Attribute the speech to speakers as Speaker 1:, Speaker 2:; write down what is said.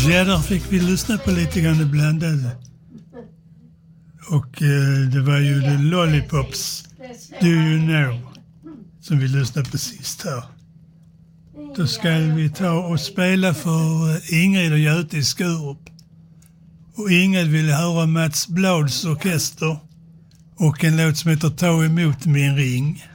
Speaker 1: Ja, där fick vi lyssna på lite grann blandade. Och det var ju The Lollipops, Do You Know, som vi lyssnade på sist här. Då ska vi ta och spela för Ingrid och Göte i Skurup. Och Ingrid ville höra Mats Blads orkester och en låt som heter Ta emot min ring.